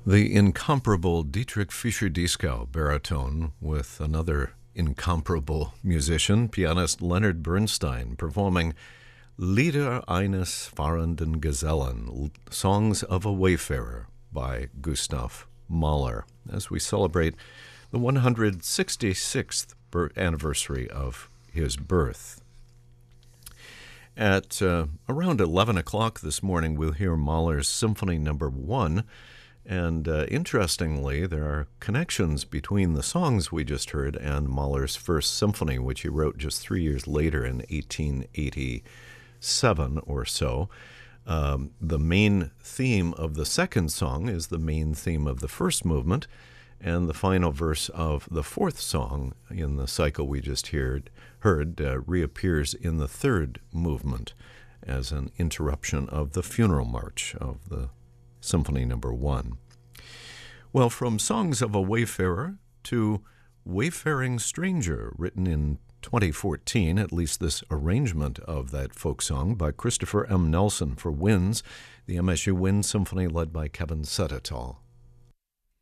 The incomparable Dietrich Fischer-Dieskau baritone with another incomparable musician, pianist Leonard Bernstein, performing Lieder eines fahrenden Gesellen, Songs of a Wayfarer by Gustav Mahler, as we celebrate the 166th anniversary of his birth. At around 11 o'clock this morning, we'll hear Mahler's Symphony No. 1, and interestingly, there are connections between the songs we just heard and Mahler's First Symphony, which he wrote just 3 years later in 1887 or so. The main theme of the second song is the main theme of the first movement, and the final verse of the fourth song in the cycle we just heard reappears in the third movement as an interruption of the funeral march of the Symphony No. 1. Well, from Songs of a Wayfarer to Wayfaring Stranger, written in 2014, at least this arrangement of that folk song by Christopher M. Nelson for winds, the MSU Wind Symphony led by Kevin Sutterthal.